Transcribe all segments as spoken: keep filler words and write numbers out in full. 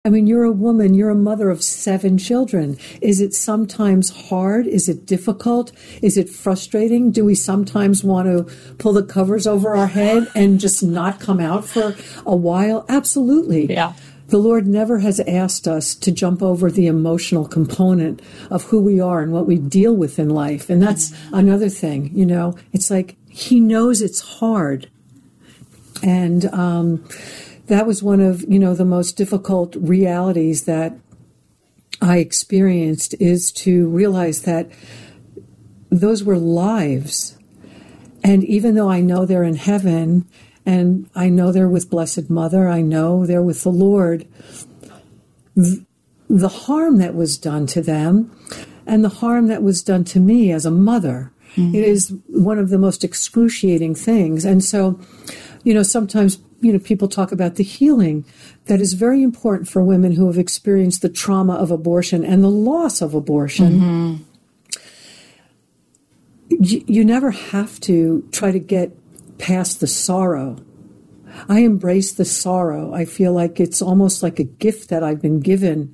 I mean, you're a woman, you're a mother of seven children. Is it sometimes hard? Is it difficult? Is it frustrating? Do we sometimes want to pull the covers over our head and just not come out for a while? Absolutely. Yeah. The Lord never has asked us to jump over the emotional component of who we are and what we deal with in life. And that's another thing, you know, it's like He knows it's hard. And, um, that was one of, you know, the most difficult realities that I experienced, is to realize that those were lives. And even though I know they're in heaven, and I know they're with Blessed Mother, I know they're with the Lord, th- the harm that was done to them and the harm that was done to me as a mother, mm-hmm. it is one of the most excruciating things. And so, you know, sometimes you know, people talk about the healing that is very important for women who have experienced the trauma of abortion and the loss of abortion. Mm-hmm. You, you never have to try to get past the sorrow. I embrace the sorrow. I feel like it's almost like a gift that I've been given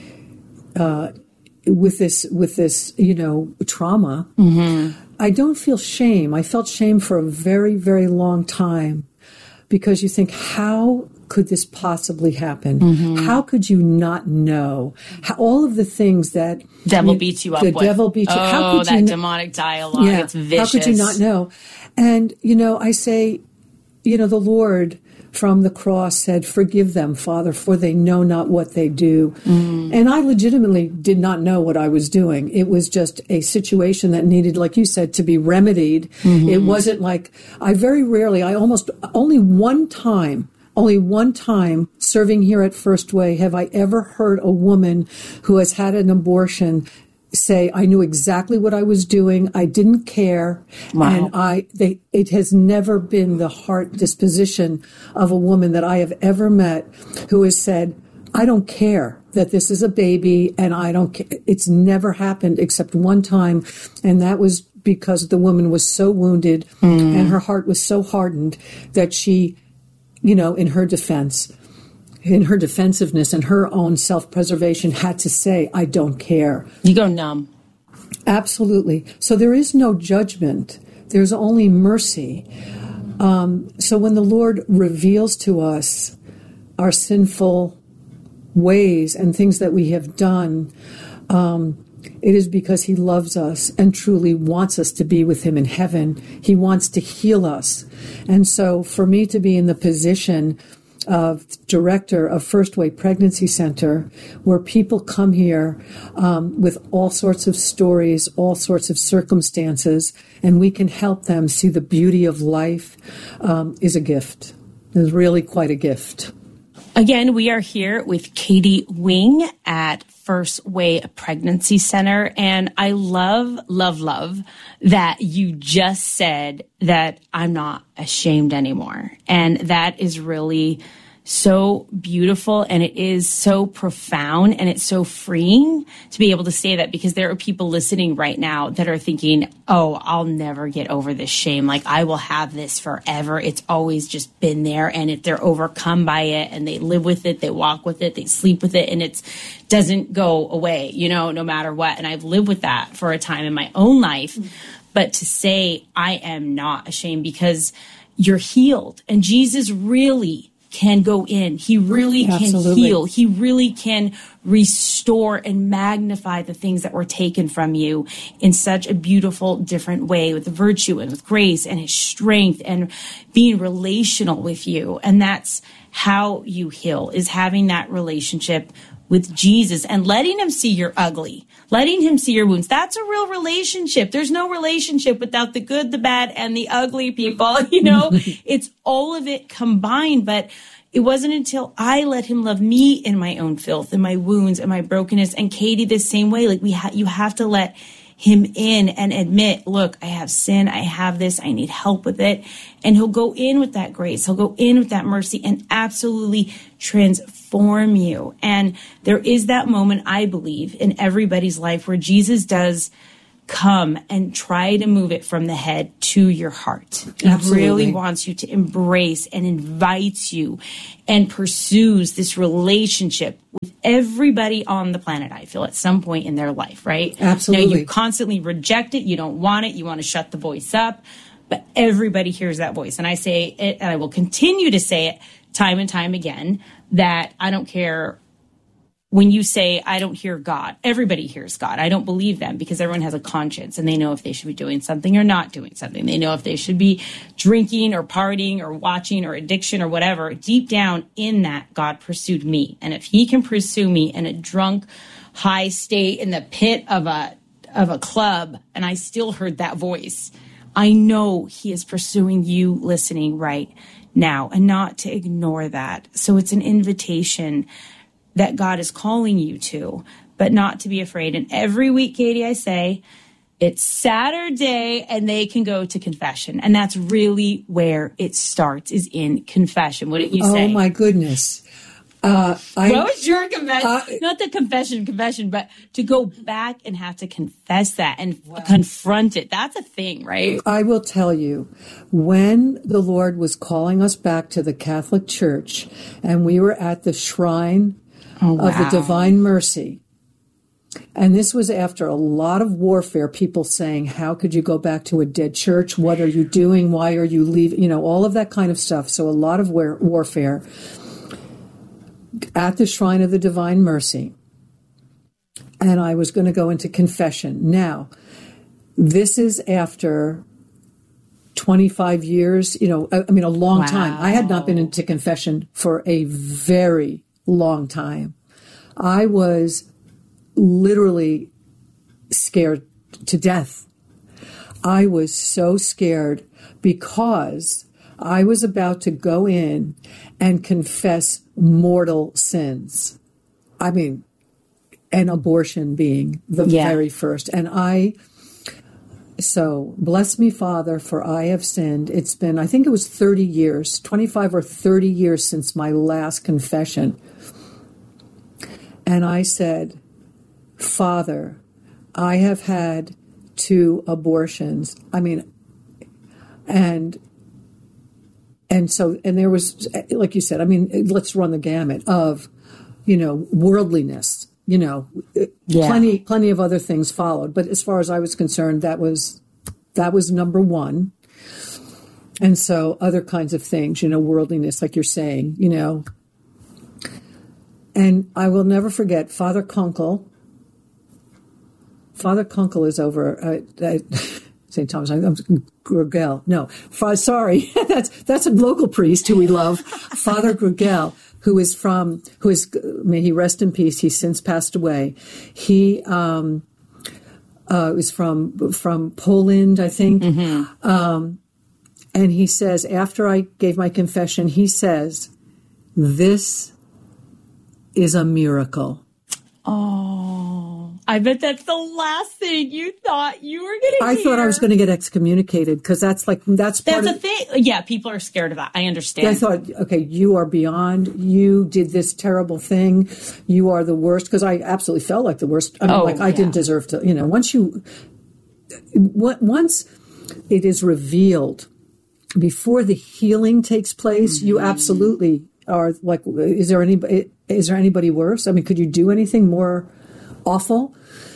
uh, with this, with this, you know, trauma. Mm-hmm. I don't feel shame. I felt shame for a very, very long time. Because you think, how could this possibly happen? Mm-hmm. How could you not know? How, all of the things that... Devil you, beats you up the with. The devil beats you. Oh, how could that you demonic dialogue. Yeah, it's vicious. How could you not know? And, you know, I say, you know, the Lord from the cross said, forgive them, Father, for they know not what they do. Mm. And I legitimately did not know what I was doing. It was just a situation that needed, like you said, to be remedied. Mm-hmm. It wasn't like, I very rarely, I almost, only one time, only one time serving here at First Way have I ever heard a woman who has had an abortion say, I knew exactly what I was doing. I didn't care. Wow. And I, they, it has never been the heart disposition of a woman that I have ever met who has said, I don't care that this is a baby and I don't care. It's never happened except one time. And that was because the woman was so wounded mm. and her heart was so hardened that she, you know, in her defense, in her defensiveness and her own self-preservation, had to say, I don't care. You go numb. Absolutely. So there is no judgment. There's only mercy. Um, so when the Lord reveals to us our sinful ways and things that we have done, um, it is because He loves us and truly wants us to be with Him in heaven. He wants to heal us. And so for me to be in the position of director of First Way Pregnancy Center, where people come here um, with all sorts of stories, all sorts of circumstances, and we can help them see the beauty of life, um, is a gift. It's really quite a gift. Again, we are here with Katie Wing at First Way Pregnancy Center. And I love, love, love that you just said that I'm not ashamed anymore. And that is really so beautiful, and it is so profound, and it's so freeing to be able to say that, because there are people listening right now that are thinking, oh, I'll never get over this shame. Like, I will have this forever. It's always just been there. And if they're overcome by it and they live with it, they walk with it, they sleep with it, and it doesn't go away, you know, no matter what. And I've lived with that for a time in my own life. Mm-hmm. But to say I am not ashamed, because you're healed, and Jesus really can go in. He really Absolutely. can heal. He really can restore and magnify the things that were taken from you in such a beautiful, different way, with virtue and with grace and His strength and being relational with you. And that's how you heal, is having that relationship with Jesus and letting Him see your ugly, letting Him see your wounds. That's a real relationship. There's no relationship without the good, the bad, and the ugly, people. You know, it's all of it combined. But it wasn't until I let Him love me in my own filth and my wounds and my brokenness. And Katie, the same way, like we ha- you have to let Him in and admit, look, I have sin. I have this. I need help with it. And He'll go in with that grace. He'll go in with that mercy and absolutely transform you. And there is that moment, I believe, in everybody's life where Jesus does come and try to move it from the head to your heart. He Absolutely. really wants you to embrace and invites you and pursues this relationship with everybody on the planet, I feel, at some point in their life, right? Absolutely. Now, you constantly reject it. You don't want it. You want to shut the voice up. But everybody hears that voice. And I say it, and I will continue to say it time and time again, that I don't care when you say, I don't hear God. Everybody hears God. I don't believe them because everyone has a conscience and they know if they should be doing something or not doing something. They know if they should be drinking or partying or watching or addiction or whatever. Deep down in that, God pursued me. And if he can pursue me in a drunk, high state in the pit of a, of a club, and I still heard that voice, I know he is pursuing you listening right now, and not to ignore that. So it's an invitation that God is calling you to, but not to be afraid. And every week, Katie, I say, it's Saturday and they can go to confession. And that's really where it starts, is in confession. What did you say? Oh, my goodness. Uh, I, what was your confession? Uh, Not the confession, confession, but to go back and have to confess that and wow. confront it. That's a thing, right? I will tell you, when the Lord was calling us back to the Catholic Church and we were at the shrine oh, wow. of the Divine Mercy, and this was after a lot of warfare, people saying, how could you go back to a dead church? What are you doing? Why are you leaving? You know, all of that kind of stuff. So a lot of war- warfare. At the Shrine of the Divine Mercy, and I was going to go into confession. Now, this is after twenty-five years, you know, I, I mean, a long wow. time. I had not been into confession for a very long time. I was literally scared to death. I was so scared because I was about to go in and confess mortal sins. I mean, an abortion being the yeah. very first. And I, so bless me, Father, for I have sinned. It's been, I think it was thirty years, twenty-five or thirty years since my last confession. And I said, Father, I have had two abortions. I mean, and And so, and there was, like you said, I mean, let's run the gamut of, you know, worldliness, you know, yeah. plenty, plenty of other things followed. But as far as I was concerned, that was, that was number one. And so other kinds of things, you know, worldliness, like you're saying, you know. And I will never forget Father Kunkel. Father Kunkel is over uh, at Saint Thomas. I'm Grugel. No, fa- sorry, that's that's a local priest who we love, Father Grugel, who is from who is may he rest in peace. He's since passed away. He um, uh, is from from Poland, I think. Mm-hmm. Um, and he says, after I gave my confession, he says, "This is a miracle." Oh, I bet that's the last thing you thought you were going to I hear. thought I was going to get excommunicated because that's like, that's part That's of, a thing. Yeah, people are scared of that. I understand. I thought, okay, you are beyond, you did this terrible thing. You are the worst. Because I absolutely felt like the worst. I mean, oh, like I yeah. didn't deserve to, you know, once you, once it is revealed before the healing takes place, mm-hmm. you absolutely are like, is there anybody, is there anybody worse? I mean, could you do anything more awful?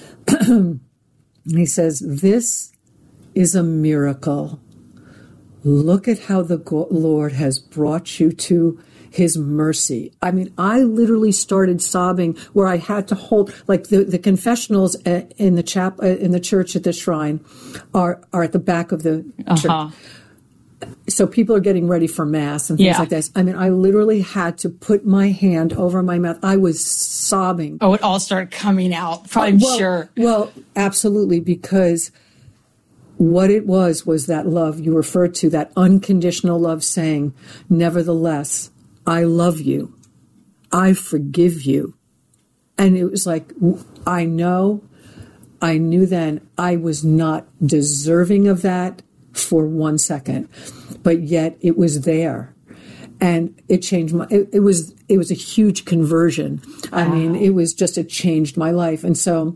He says, this is a miracle. Look at how the Lord has brought you to his mercy. I mean, I literally started sobbing where I had to hold, like the, the confessionals in the chap in the church at the shrine are, are at the back of the uh-huh. church. So people are getting ready for Mass and things yeah. like this. I mean, I literally had to put my hand over my mouth. I was sobbing. Oh, it all started coming out, I'm well, sure. Well, absolutely, because what it was was that love you referred to, that unconditional love saying, nevertheless, I love you. I forgive you. And it was like, I know, I knew then I was not deserving of that for one second, but yet it was there, and it changed my. It, it was it was a huge conversion. Wow. I mean, it was just it changed my life, and so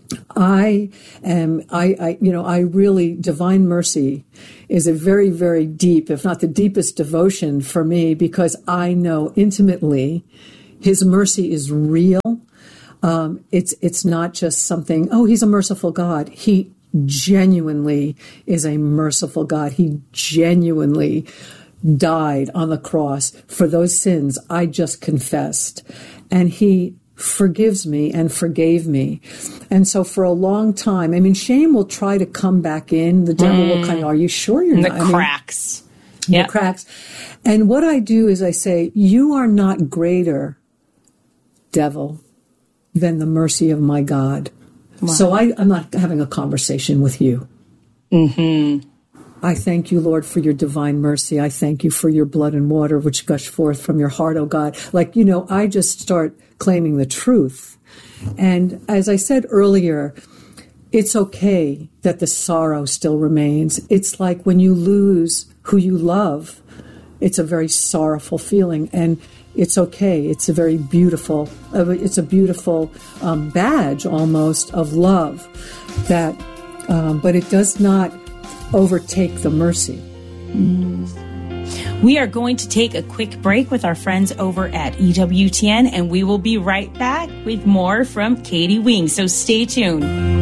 I am, I, I, you know, I really, divine mercy is a very, very deep, if not the deepest devotion for me, because I know intimately his mercy is real. Um, it's, it's not just something, oh, he's a merciful God. He genuinely is a merciful God. He genuinely died on the cross for those sins I just confessed. And he forgives me and forgave me. And so for a long time, I mean, shame will try to come back in. The devil mm. will kind of, are you sure you're the not? The cracks. I mean, yep. The cracks. And what I do is I say, you are not greater, devil, than the mercy of my God. Wow. So I, I'm not having a conversation with you. Mm-hmm. I thank you, Lord, for your divine mercy. I thank you for your blood and water which gush forth from your heart, oh God. Like, you know, I just start claiming the truth. And as I said earlier, it's okay that the sorrow still remains. It's like when you lose who you love, it's a very sorrowful feeling. And it's okay. It's a very beautiful, it's a beautiful um, badge almost of love that, um, but it does not overtake the mercy. Mm. We are going to take a quick break with our friends over at E W T N, and we will be right back with more from Katie Wing. So stay tuned.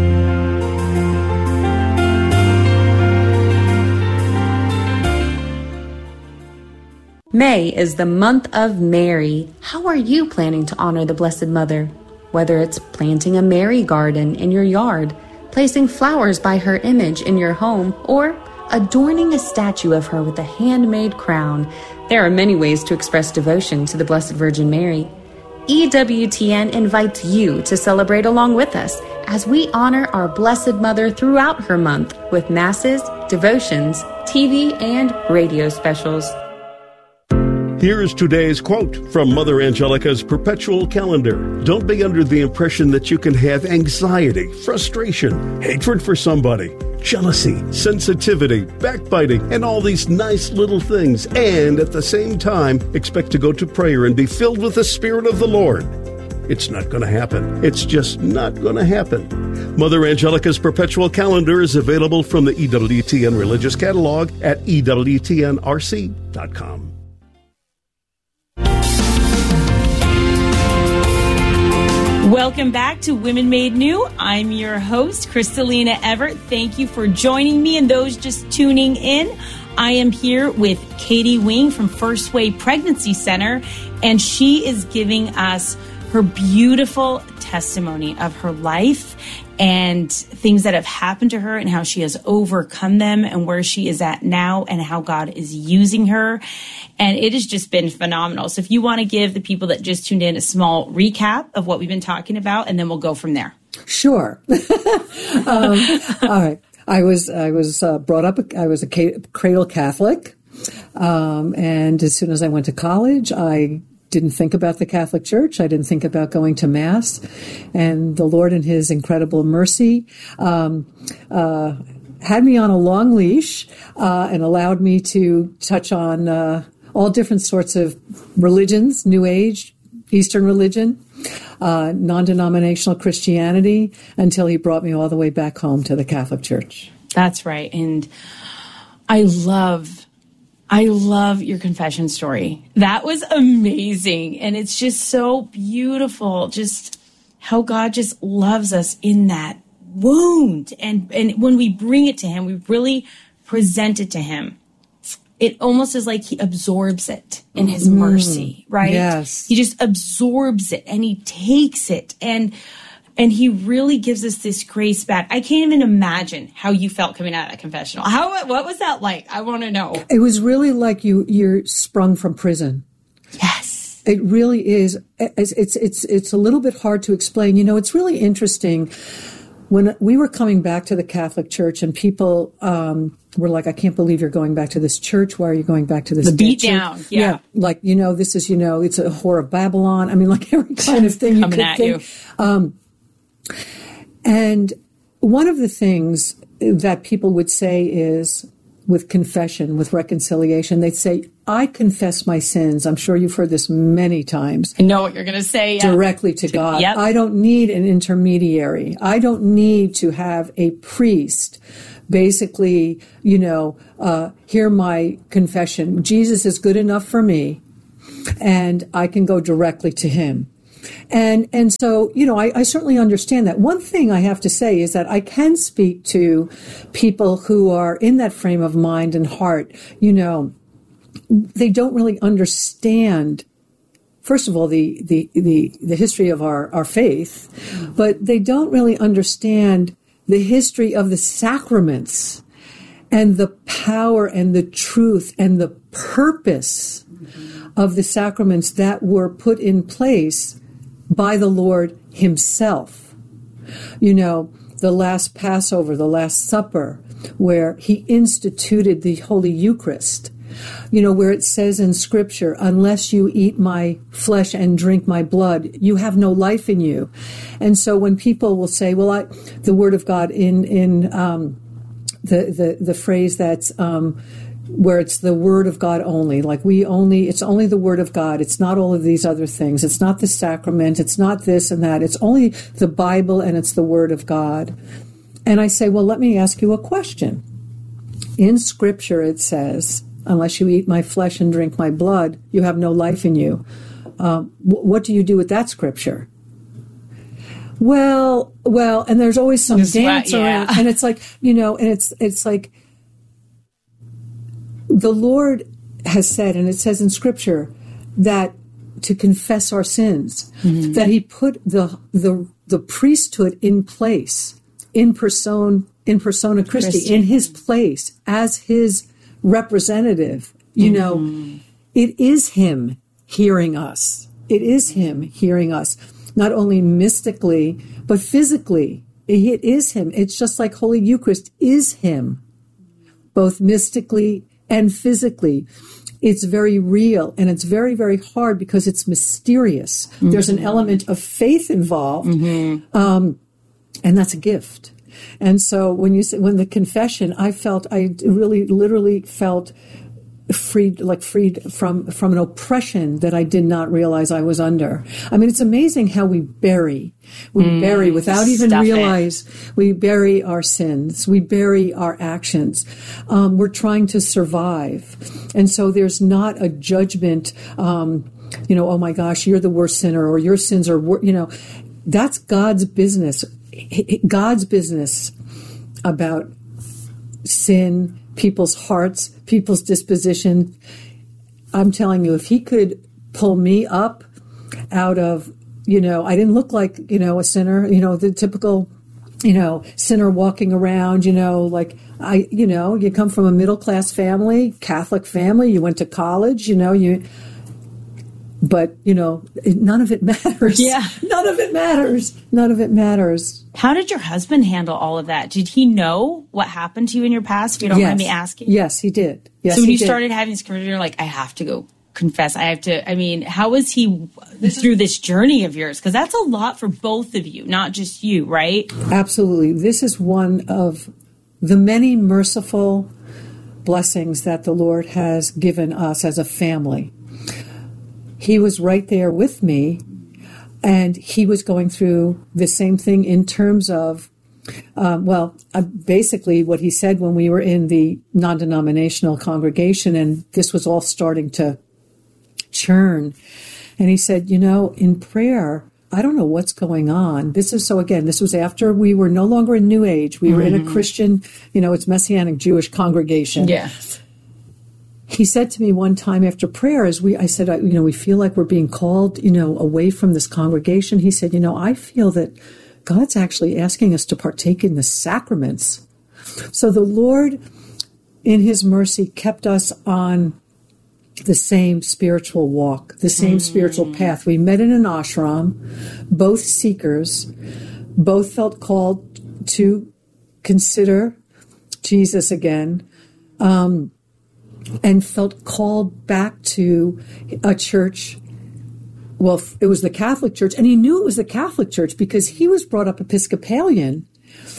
May is the month of Mary. How are you planning to honor the Blessed Mother? Whether it's planting a Mary garden in your yard, placing flowers by her image in your home, or adorning a statue of her with a handmade crown, there are many ways to express devotion to the Blessed Virgin Mary. E W T N invites you to celebrate along with us as we honor our Blessed Mother throughout her month with masses, devotions, T V, and radio specials. Here is today's quote from Mother Angelica's Perpetual Calendar. Don't be under the impression that you can have anxiety, frustration, hatred for somebody, jealousy, sensitivity, backbiting, and all these nice little things, and at the same time expect to go to prayer and be filled with the Spirit of the Lord. It's not going to happen. It's just not going to happen. Mother Angelica's Perpetual Calendar is available from the E W T N Religious Catalog at E W T N R C dot com. Welcome back to Women Made New. I'm your host, Kristalina Everett. Thank you for joining me, and those just tuning in. I am here with Katie Wing from First Way Pregnancy Center, and she is giving us her beautiful testimony of her life and things that have happened to her and how she has overcome them and where she is at now and how God is using her. And it has just been phenomenal. So if you want to give the people that just tuned in a small recap of what we've been talking about, and then we'll go from there. Sure. um, all right. I was I was uh, brought up, I was a cradle Catholic. Um, and as soon as I went to college, I didn't think about the Catholic Church. I didn't think about going to Mass. And the Lord, in his incredible mercy, um, uh, had me on a long leash uh, and allowed me to touch on uh, all different sorts of religions, New Age, Eastern religion, uh, non-denominational Christianity, until he brought me all the way back home to the Catholic Church. That's right. And I love I love your confession story. That was amazing. And it's just so beautiful, just how God just loves us in that wound. And, and when we bring it to him, we really present it to him. It almost is like he absorbs it in his mm, mercy, right? Yes. He just absorbs it and he takes it. And And he really gives us this grace back. I can't even imagine how you felt coming out of that confessional. How, what was that like? I want to know. It was really like you, you're sprung from prison. Yes. It really is. It's, it's, it's, it's a little bit hard to explain. You know, it's really interesting. When we were coming back to the Catholic Church and people, um, were like, I can't believe you're going back to this church. Why are you going back to this The beat church? down. Yeah. yeah. Like, you know, this is, you know, it's a whore of Babylon. I mean, like every kind of thing you Coming could at think. You. Um, And one of the things that people would say is, with confession, with reconciliation, they'd say, I confess my sins. I'm sure you've heard this many times. I know what you're going to say. Yeah. Directly to God. Yep. I don't need an intermediary. I don't need to have a priest basically, you know, uh, hear my confession. Jesus is good enough for me, and I can go directly to him. And and so, you know, I, I certainly understand that. One thing I have to say is that I can speak to people who are in that frame of mind and heart. You know, they don't really understand, first of all, the the the, the history of our, our faith, but they don't really understand the history of the sacraments and the power and the truth and the purpose of the sacraments that were put in place by the Lord himself. You know, the last Passover, the Last Supper, where he instituted the Holy Eucharist, you know, where it says in Scripture, unless you eat my flesh and drink my blood, you have no life in you. And so when people will say, well, I, the Word of God in, in um, the, the, the phrase that's, um, where it's the Word of God only, like we only, it's only the Word of God. It's not all of these other things. It's not the sacrament. It's not this and that. It's only the Bible and it's the Word of God. And I say, well, let me ask you a question. In Scripture, it says, unless you eat my flesh and drink my blood, you have no life in you. Um, w- what do you do with that Scripture? Well, well, and there's always some Just dance what, yeah. around, and it's like, you know, and it's it's like, the Lord has said, and it says in Scripture, that to confess our sins, mm-hmm. that he put the the the priesthood in place, in person, in persona Christi, Christi, in his place as his representative. You mm-hmm. know, it is him hearing us. It is him hearing us, not only mystically, but physically. It is him. It's just like Holy Eucharist is him, both mystically and physically. It's very real, and it's very, very hard because it's mysterious. Mm-hmm. There's an element of faith involved, mm-hmm. um, and that's a gift. And so when you say, when the confession, I felt, I really, literally felt freed, like freed from, from an oppression that I did not realize I was under. I mean, it's amazing how we bury, we mm, bury without even realize, it. we bury our sins, we bury our actions. Um, we're trying to survive. And so there's not a judgment, um, you know, oh my gosh, you're the worst sinner, or your sins are, wor-, you know, that's God's business. God's business about sin, people's hearts, people's disposition. I'm telling you, if he could pull me up out of, you know, I didn't look like, you know, a sinner, you know, the typical, you know, sinner walking around, you know, like I, you know, you come from a middle class family, Catholic family, you went to college, you know, you, but, you know, it, none of it matters. Yeah. None of it matters. None of it matters. How did your husband handle all of that? Did he know what happened to you in your past, if you don't yes. mind me asking? Yes, he did. Yes, so when he you did. started having this conversion, you're like, I have to go confess. I have to, I mean, how was he through this journey of yours? Because that's a lot for both of you, not just you, right? Absolutely. This is one of the many merciful blessings that the Lord has given us as a family. He was right there with me, and he was going through the same thing in terms of, um, well, uh, basically what he said when we were in the non-denominational congregation, and this was all starting to churn. And he said, you know, in prayer, I don't know what's going on. This is, so again, this was after we were no longer in New Age. We mm-hmm. were in a Christian, you know, it's Messianic Jewish congregation. Yes. He said to me one time after prayer, as we, I said, I, you know, we feel like we're being called, you know, away from this congregation. He said, you know, I feel that God's actually asking us to partake in the sacraments. So the Lord, in his mercy, kept us on the same spiritual walk, the same mm. spiritual path. We met in an ashram, both seekers, both felt called to consider Jesus again, um, and felt called back to a church. Well, it was the Catholic Church, and he knew it was the Catholic Church because he was brought up Episcopalian,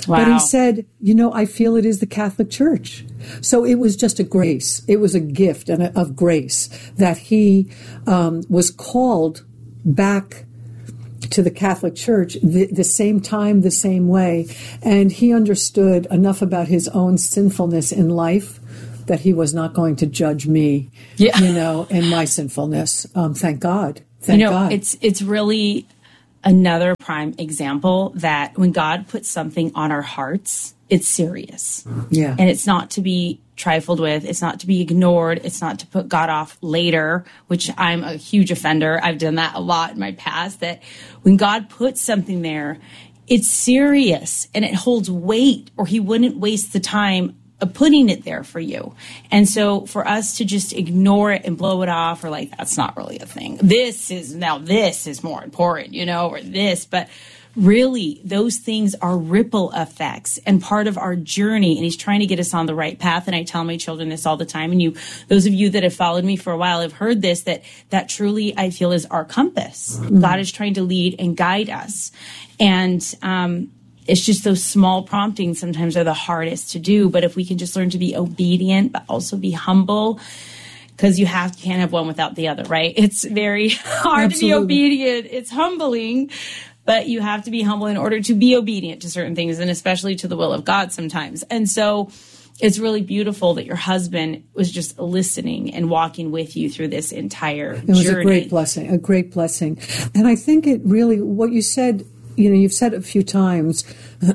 Wow. But he said, you know, I feel it is the Catholic Church. So it was just a grace. It was a gift and a, of grace that he um, was called back to the Catholic Church the, the same time, the same way. And he understood enough about his own sinfulness in life that he was not going to judge me, yeah. you know, and my sinfulness. Um, thank God. Thank you know, God. It's, it's really another prime example that when God puts something on our hearts, it's serious. Yeah. And it's not to be trifled with. It's not to be ignored. It's not to put God off later, which I'm a huge offender. I've done that a lot in my past, that when God puts something there, it's serious and it holds weight, or he wouldn't waste the time of putting it there for you. And so for us to just ignore it and blow it off, or like, that's not really a thing. This is, now this is more important, you know, or this, but really, those things are ripple effects and part of our journey. And he's trying to get us on the right path. And I tell my children this all the time. And you, those of you that have followed me for a while have heard this, that that truly, I feel, is our compass. Mm-hmm. God is trying to lead and guide us. And um, it's just those small promptings sometimes are the hardest to do. But if we can just learn to be obedient, but also be humble, because you have can't have one without the other, right? It's very hard Absolutely. to be obedient. It's humbling. But you have to be humble in order to be obedient to certain things, and especially to the will of God sometimes. And so it's really beautiful that your husband was just listening and walking with you through this entire journey. It was a great blessing, a great blessing. And I think it really, what you said, you know, you've said a few times,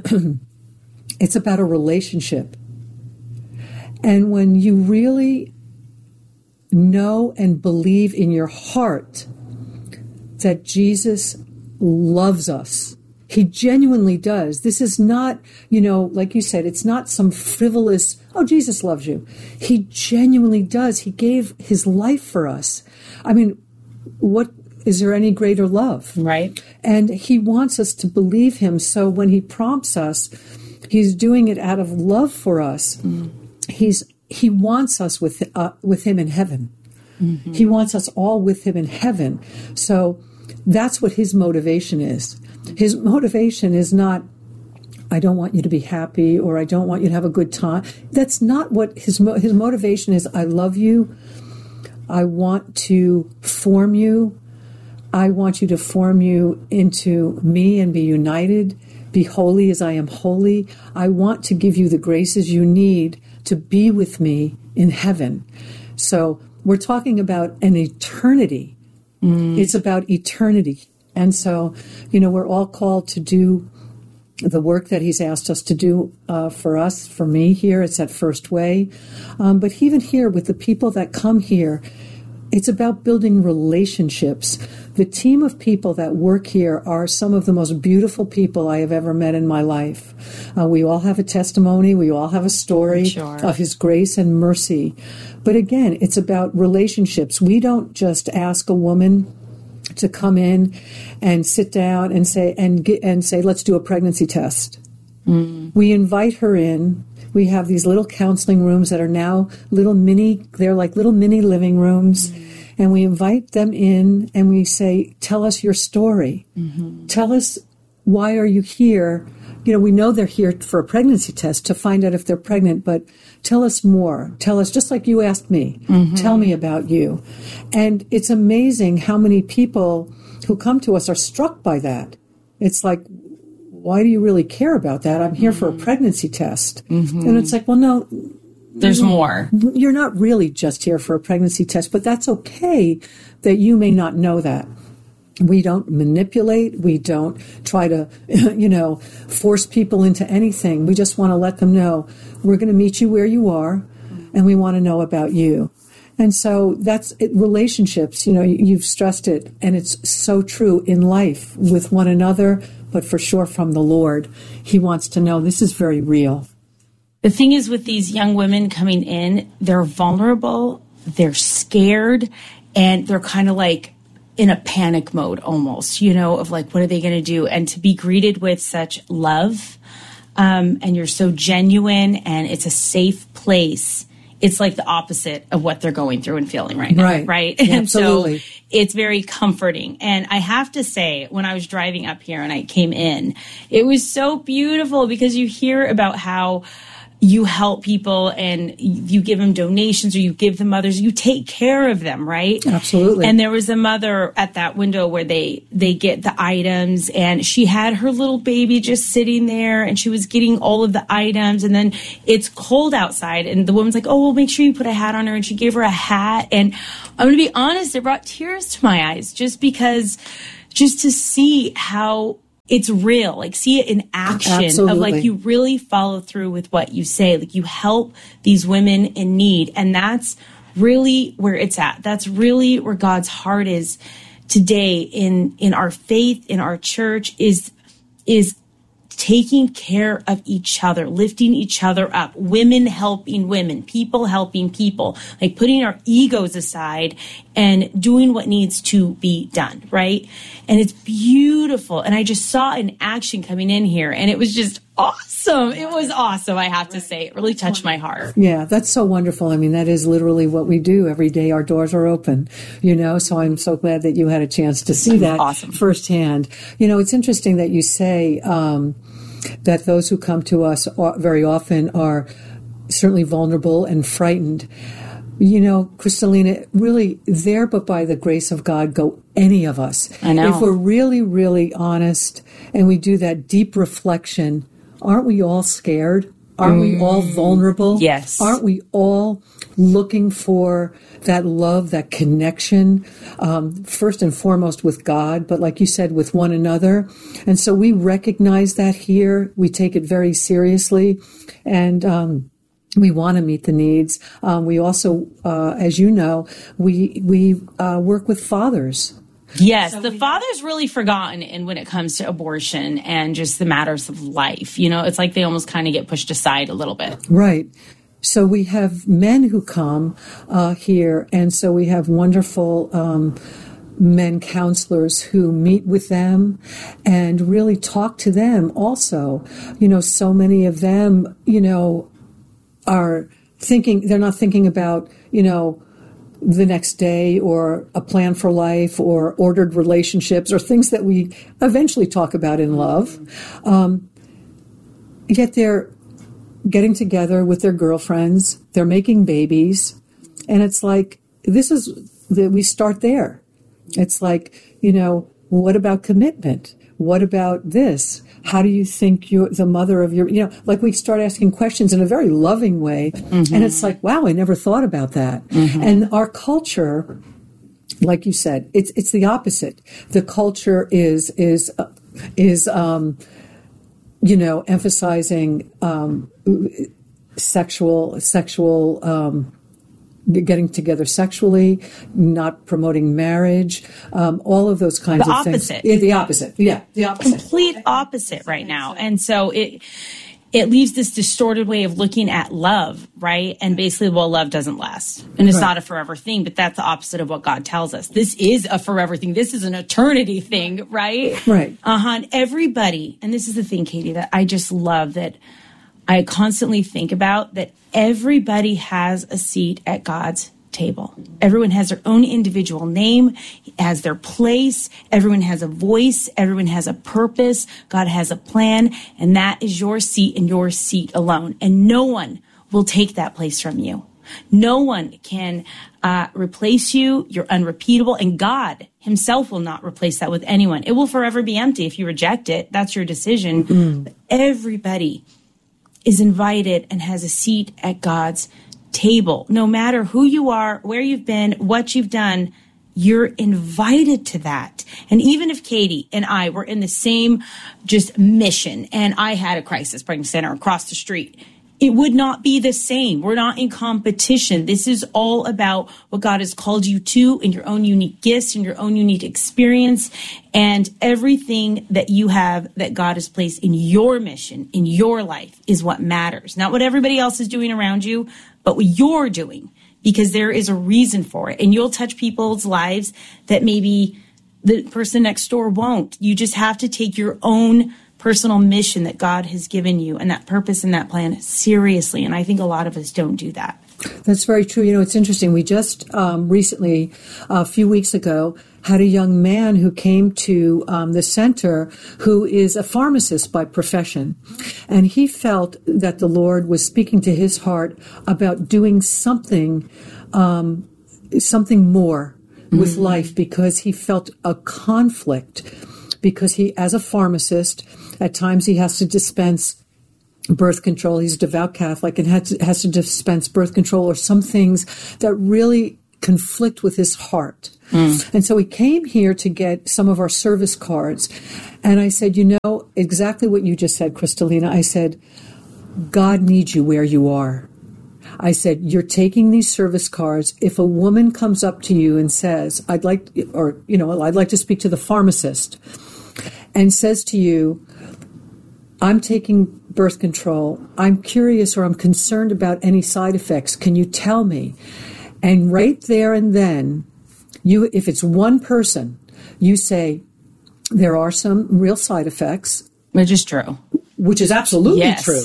it's about a relationship. And when you really know and believe in your heart that Jesus loves us. He genuinely does. This is not, you know, like you said, it's not some frivolous, oh, Jesus loves you. He genuinely does. He gave his life for us. I mean, what is there any greater love? Right. And he wants us to believe him. So when he prompts us, he's doing it out of love for us. Mm. He's he wants us with uh, with him in heaven. Mm-hmm. He wants us all with him in heaven. So that's what his motivation is. His motivation is not, I don't want you to be happy, or I don't want you to have a good time. That's not what his his motivation is. I love you. I want to form you. I want you to form you into me and be united. Be holy as I am holy. I want to give you the graces you need to be with me in heaven. So we're talking about an eternity. Mm. It's about eternity. And so, you know, we're all called to do the work that he's asked us to do uh, for us, for me here. It's at First Way. Um, but even here with the people that come here, it's about building relationships. The team of people that work here are some of the most beautiful people I have ever met in my life. Uh, we all have a testimony. We all have a story sure. of his grace and mercy. But again, it's about relationships. We don't just ask a woman to come in and sit down and say, and get, and say, let's do a pregnancy test. Mm. We invite her in. We have these little counseling rooms that are now little mini, they're like little mini living rooms. Mm. And we invite them in and we say, tell us your story. Mm-hmm. Tell us, why are you here? You know, we know they're here for a pregnancy test to find out if they're pregnant, but tell us more. Tell us, just like you asked me, mm-hmm. tell me about you. And it's amazing how many people who come to us are struck by that. It's like, why do you really care about that? I'm here mm-hmm. for a pregnancy test. Mm-hmm. And it's like, well, no. There's more. You're not really just here for a pregnancy test, but that's okay that you may not know that. We don't manipulate. We don't try to, you know, force people into anything. We just want to let them know we're going to meet you where you are, and we want to know about you. And so that's it, relationships. You know, you've stressed it, and it's so true in life with one another, but for sure from the Lord. He wants to know this is very real. The thing is, with these young women coming in, they're vulnerable, they're scared, and they're kind of like in a panic mode almost, you know, of like, what are they going to do? And to be greeted with such love, um, and you're so genuine, and it's a safe place. it's like the opposite of what they're going through and feeling right now. Right. Right. Yeah, and absolutely. so it's very comforting. And I have to say, when I was driving up here and I came in, it was so beautiful because you hear about how you help people and you give them donations or you give them mothers, you take care of them, right? Absolutely. And there was a mother at that window where they, they get the items and she had her little baby just sitting there and she was getting all of the items and then it's cold outside and the woman's like, oh, well, make sure you put a hat on her. And she gave her a hat. And I'm going to be honest, it brought tears to my eyes just because, just to see how it's real, like see it in action. Absolutely. Of like you really follow through with what you say, like you help these women in need. And that's really where it's at. That's really where God's heart is today in, in our faith, in our church is, is taking care of each other, lifting each other up, women helping women, people helping people, like putting our egos aside and doing what needs to be done, right? And it's beautiful. And I just saw an action coming in here and it was just awesome. It was awesome, I have to say. It really touched my heart. Yeah, that's so wonderful. I mean, that is literally what we do every day. Our doors are open, you know, so I'm so glad that you had a chance to see that awesome. firsthand. You know, it's interesting that you say, um, that those who come to us very often are certainly vulnerable and frightened. You know, Kristalina, really there, but by the grace of God, go any of us. I know. If we're really, really honest and we do that deep reflection, aren't we all scared? Aren't mm. we all vulnerable? Yes. Aren't we all looking for that love, that connection, um, first and foremost with God, but like you said, with one another? And so we recognize that here. We take it very seriously. And, um, we want to meet the needs. Um, we also, uh, as you know, we, we, uh, work with fathers. Yes, so the father's really forgotten in when it comes to abortion and just the matters of life. You know, it's like they almost kind of get pushed aside a little bit. Right. So we have men who come uh, here, and so we have wonderful um, men counselors who meet with them and really talk to them also. You know, so many of them, you know, are thinking, they're not thinking about, you know, the next day or a plan for life or ordered relationships or things that we eventually talk about in love. Um, yet they're getting together with their girlfriends, they're making babies, and it's like, this is, the, we start there. It's like, you know, what about commitment? What about this? How do you think you're the mother of your, you know, like we start asking questions in a very loving way. Mm-hmm. And it's like, wow, I never thought about that. Mm-hmm. And our culture, like you said, it's, it's the opposite. The culture is, is, uh, is, um, you know, emphasizing, um, sexual, sexual, um, getting together sexually, not promoting marriage, um, all of those kinds the of opposite. things. Yeah, the opposite. Yeah, the opposite. Complete opposite right now. And so it it leaves this distorted way of looking at love, right? And basically, well, love doesn't last. And it's right. not a forever thing, but that's the opposite of what God tells us. This is a forever thing. This is an eternity thing, right? Right. Uh-huh. And everybody, and this is the thing, Katie, that I just love that I constantly think about, that everybody has a seat at God's table. Everyone has their own individual name, has their place. Everyone has a voice. Everyone has a purpose. God has a plan, and that is your seat and your seat alone. And no one will take that place from you. No one can uh, replace you. You're unrepeatable, and God himself will not replace that with anyone. It will forever be empty if you reject it. That's your decision. Mm-hmm. But everybody is invited and has a seat at God's table. No matter who you are, where you've been, what you've done, you're invited to that. And even if Katie and I were in the same just mission and I had a crisis pregnancy center across the street, it would not be the same. We're not in competition. This is all about what God has called you to and your own unique gifts and your own unique experience and everything that you have that God has placed in your mission, in your life, is what matters. Not what everybody else is doing around you, but what you're doing, because there is a reason for it. And you'll touch people's lives that maybe the person next door won't. You just have to take your own personal mission that God has given you and that purpose and that plan seriously. And I think a lot of us don't do that. That's very true. You know, it's interesting. We just um, recently, a few weeks ago, had a young man who came to um, the center who is a pharmacist by profession. And he felt that the Lord was speaking to his heart about doing something, um, something more with mm-hmm. life, because he felt a conflict, because he, as a pharmacist, at times he has to dispense birth control. He's a devout Catholic and has to, has to dispense birth control or some things that really conflict with his heart. Mm. And so he came here to get some of our service cards. And I said, you know, exactly what you just said, Kristalina. I said, God needs you where you are. I said, you're taking these service cards. If a woman comes up to you and says, I'd like, or, you know, I'd like to speak to the pharmacist, and says to you, I'm taking birth control. I'm curious or I'm concerned about any side effects. Can you tell me? And right there and then, you, if it's one person, you say, there are some real side effects. Which is true. Which is absolutely yes. true.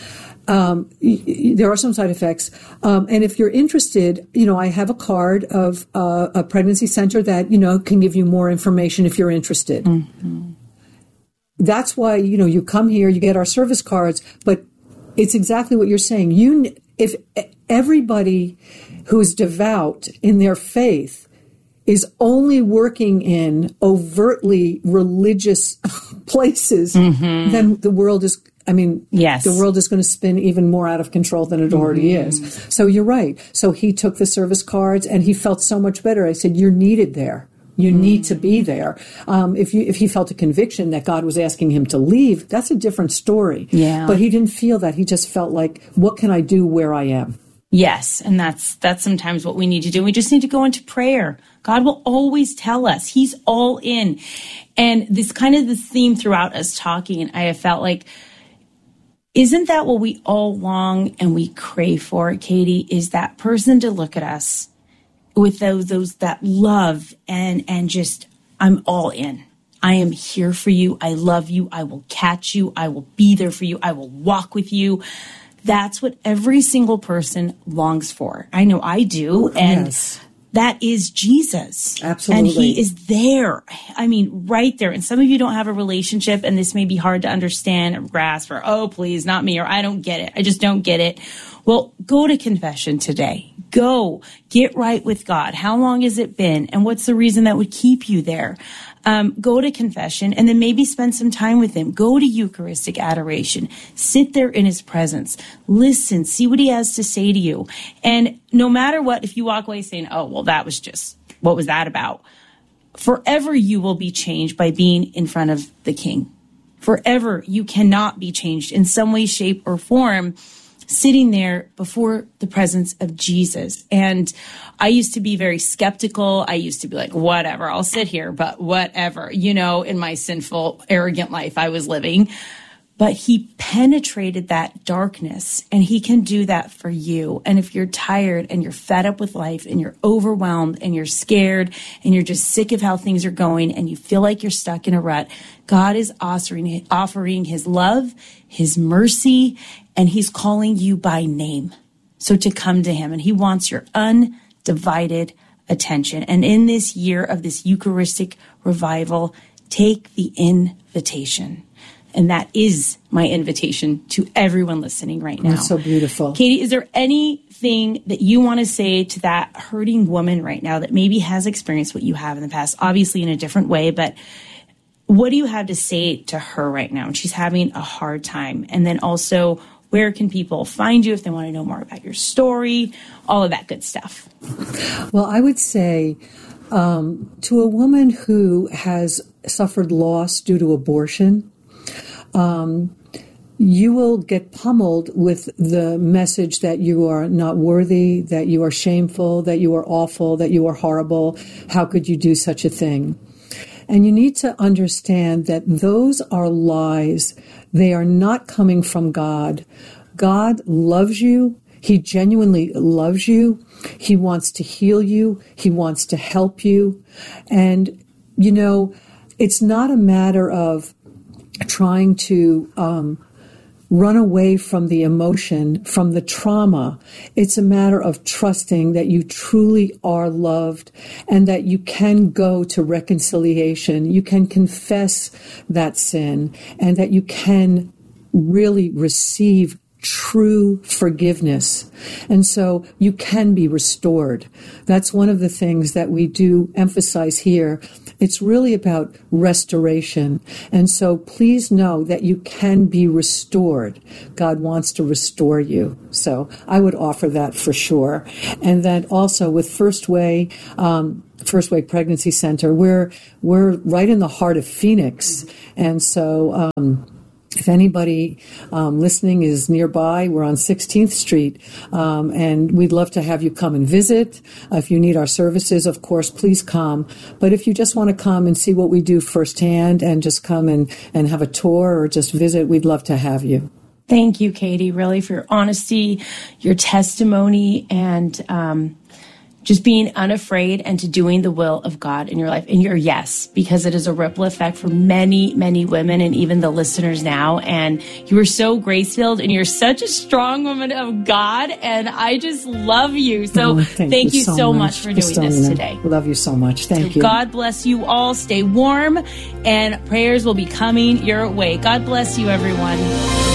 Um, y- y- there are some side effects. Um, and if you're interested, you know, I have a card of uh, a pregnancy center that, you know, can give you more information if you're interested. Mm-hmm. That's why, you know, you come here, you get our service cards, but it's exactly what you're saying. You, if everybody who's devout in their faith is only working in overtly religious places, mm-hmm. then the world is, I mean, yes. the world is going to spin even more out of control than it already mm-hmm. is. So you're right. So he took the service cards and he felt so much better. I said, you're needed there. You mm. need to be there. Um, if you, if he felt a conviction that God was asking him to leave, that's a different story. Yeah. But he didn't feel that. He just felt like, what can I do where I am? Yes. And that's, that's sometimes what we need to do. We just need to go into prayer. God will always tell us. He's all in. And this kind of the theme throughout us talking, and I have felt like, isn't that what we all long and we crave for, Katie? Is that person to look at us with those, those, that love and, and just, I'm all in. I am here for you. I love you. I will catch you. I will be there for you. I will walk with you. That's what every single person longs for. I know I do. And yes. that is Jesus. Absolutely. And he is there. I mean, right there. And some of you don't have a relationship, and this may be hard to understand or grasp, or, oh, please, not me, or I don't get it. I just don't get it. Well, go to confession today. Go get right with God. How long has it been? And what's the reason that would keep you there? Um, go to confession and then maybe spend some time with him. Go to Eucharistic adoration. Sit there in his presence. Listen, see what he has to say to you. And no matter what, if you walk away saying, oh, well, that was just, what was that about? Forever you will be changed by being in front of the King. Forever you cannot be changed in some way, shape, or form sitting there before the presence of Jesus. And I used to be very skeptical. I used to be like, whatever, I'll sit here, but whatever, you know, in my sinful, arrogant life I was living. But he penetrated that darkness, and he can do that for you. And if you're tired and you're fed up with life and you're overwhelmed and you're scared and you're just sick of how things are going and you feel like you're stuck in a rut, God is offering, offering his love, his mercy, and he's calling you by name. So to come to him, and he wants your undivided attention. And in this year of this Eucharistic revival, take the invitation. And that is my invitation to everyone listening right now. That's so beautiful. Katie, is there anything that you want to say to that hurting woman right now that maybe has experienced what you have in the past, obviously in a different way, but what do you have to say to her right now? And she's having a hard time. And then also, where can people find you if they want to know more about your story, all of that good stuff? Well, I would say um, to a woman who has suffered loss due to abortion, Um, you will get pummeled with the message that you are not worthy, that you are shameful, that you are awful, that you are horrible. How could you do such a thing? And you need to understand that those are lies. They are not coming from God. God loves you. He genuinely loves you. He wants to heal you. He wants to help you. And, you know, it's not a matter of trying to um, run away from the emotion, from the trauma. It's a matter of trusting that you truly are loved and that you can go to reconciliation. You can confess that sin and that you can really receive true forgiveness. And so you can be restored. That's one of the things that we do emphasize here. It's really about restoration. And so please know that you can be restored. God wants to restore you. So I would offer that for sure. And then also with First Way, um, First Way Pregnancy Center, we're, we're right in the heart of Phoenix. And so, um, if anybody um, listening is nearby, we're on sixteenth Street, um, and we'd love to have you come and visit. Uh, if you need our services, of course, please come. But if you just want to come and see what we do firsthand and just come and, and have a tour or just visit, we'd love to have you. Thank you, Katie, really, for your honesty, your testimony, and um, just being unafraid and to doing the will of God in your life, and your yes, because it is a ripple effect for many, many women and even the listeners now. And you are so grace-filled and you're such a strong woman of God. And I just love you. So oh, thank, thank you, you so, so much, much for doing this today. Love you so much. Thank so you. God bless you all. Stay warm and prayers will be coming your way. God bless you, everyone.